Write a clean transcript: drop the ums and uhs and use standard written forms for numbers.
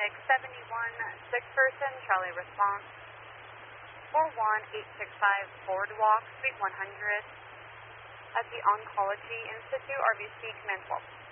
paramedic 71, sick person, Charlie response. 41865 Boardwalk, Suite 100. At the Oncology Institute, RBC, command 12.